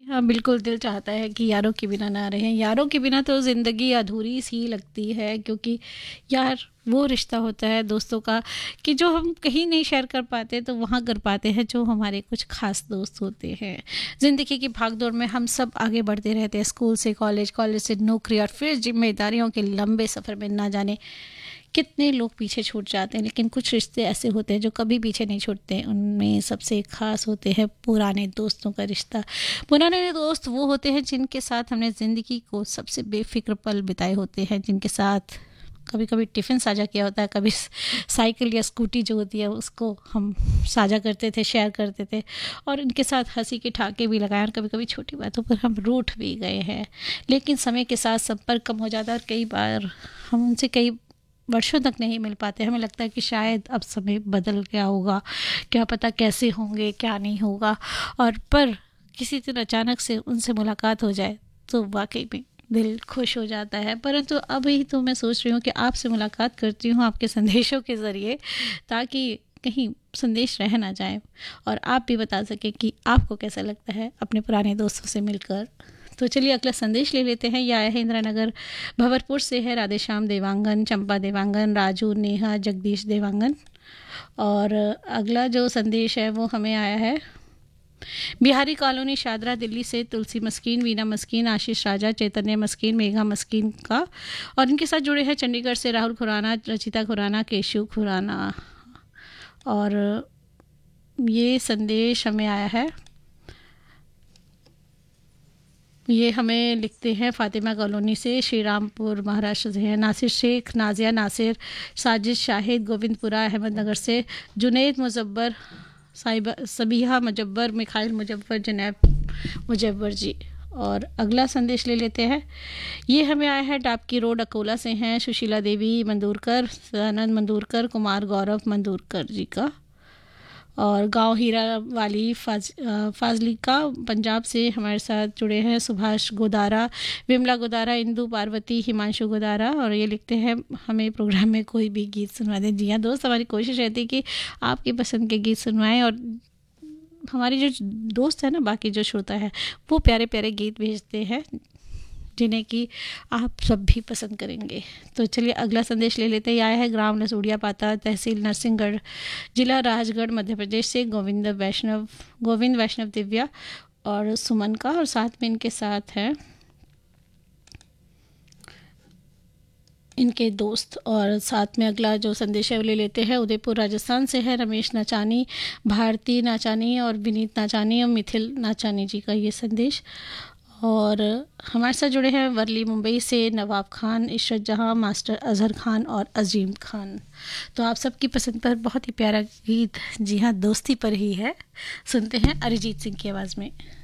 हाँ बिल्कुल, दिल चाहता है कि यारों के बिना ना रहें। यारों के बिना तो ज़िंदगी अधूरी सी लगती है, क्योंकि यार वो रिश्ता होता है दोस्तों का कि जो हम कहीं नहीं शेयर कर पाते तो वहाँ कर पाते हैं, जो हमारे कुछ खास दोस्त होते हैं। ज़िंदगी की भागदौड़ में हम सब आगे बढ़ते रहते हैं, स्कूल से कॉलेज, कॉलेज से नौकरी और फिर जिम्मेदारियों के लंबे सफ़र में ना जाने कितने लोग पीछे छूट जाते हैं। लेकिन कुछ रिश्ते ऐसे होते हैं जो कभी पीछे नहीं छूटते हैं। उनमें सबसे खास होते हैं पुराने दोस्तों का रिश्ता। पुराने दोस्त वो होते हैं जिनके साथ हमने ज़िंदगी को सबसे बेफिक्र पल बिताए होते हैं, जिनके साथ कभी कभी टिफ़िन साझा किया होता है, कभी साइकिल या स्कूटी जो होती है उसको हम साझा करते थे, शेयर करते थे, और इनके साथ हंसी के ठाके भी लगाए, और कभी कभी छोटी बातों पर हम रूठ भी गए हैं। लेकिन समय के साथ संपर्क कम हो जाता है और कई बार हम उनसे कई वर्षों तक नहीं मिल पाते। हमें लगता है कि शायद अब समय बदल गया होगा, क्या पता कैसे होंगे क्या नहीं होगा, और पर किसी दिन अचानक से उनसे मुलाकात हो जाए तो वाकई में दिल खुश हो जाता है। परंतु अभी तो मैं सोच रही हूँ कि आपसे मुलाकात करती हूँ आपके संदेशों के ज़रिए, ताकि कहीं संदेश रह ना जाए और आप भी बता सकें कि आपको कैसा लगता है अपने पुराने दोस्तों से मिलकर। तो चलिए अगला संदेश ले लेते हैं। यह आया है इंदिरा नगर भंवरपुर से है, राधेश्याम देवांगन, चंपा देवांगन, राजू, नेहा, जगदीश देवांगन। और अगला जो संदेश है वो हमें आया है बिहारी कॉलोनी, शादरा, दिल्ली से तुलसी मस्कीन, वीना मस्कीन, आशीष राजा, चैतन्य मस्कीन, मेघा मस्कीन का। और इनके साथ जुड़े हैं चंडीगढ़ से राहुल खुराना, रचिता खुराना, केशु खुराना। और ये संदेश हमें आया है, ये हमें लिखते हैं फातिमा कॉलोनी से, श्री रामपुर महाराष्ट्र से है, नासिर शेख, नाजिया नासिर, साजिद शाहिद, गोविंदपुरा अहमदनगर से, जुनैद मुजब्बर, साहिबा सबिहा मुजब्बर, मिखाइल मुजब्बर, जनैब मुजब्बर जी। और अगला संदेश ले लेते हैं। ये हमें आया है डाबकी रोड अकोला से हैं, सुशीला देवी मंदूरकर, सदानंद मंदूरकर, कुमार गौरव मंदूरकर जी का। और गांव हीरा वाली फाजलिका पंजाब से हमारे साथ जुड़े हैं सुभाष गोदारा, विमला गोदारा, इंदु पार्वती, हिमांशु गोदारा। और ये लिखते हैं हमें प्रोग्राम में कोई भी गीत सुनवा दें। जी हाँ दोस्त, हमारी कोशिश रहती है कि आपकी पसंद के गीत सुनवाएं, और हमारे जो दोस्त है ना, बाकी जो श्रोता है, वो प्यारे प्यारे गीत भेजते हैं जिन्हें कि आप सब भी पसंद करेंगे। तो चलिए अगला संदेश ले लेते हैं। आया है ग्राम लसूड़िया पाता, तहसील नरसिंहगढ़, जिला राजगढ़, मध्य प्रदेश से गोविंद वैष्णव दिव्या और सुमन का। और साथ में इनके साथ है इनके दोस्त। और साथ में अगला जो संदेश है वो ले लेते हैं, उदयपुर राजस्थान से है, रमेश नाचानी, भारती नाचानी और विनीत नाचानी और मिथिल नाचानी जी का ये संदेश। और हमारे साथ जुड़े हैं वर्ली मुंबई से नवाब खान, इशरत जहां, मास्टर अजहर खान और अजीम खान। तो आप सबकी पसंद पर बहुत ही प्यारा गीत, जी हाँ दोस्ती पर ही है, सुनते हैं अरिजीत सिंह की आवाज़ में।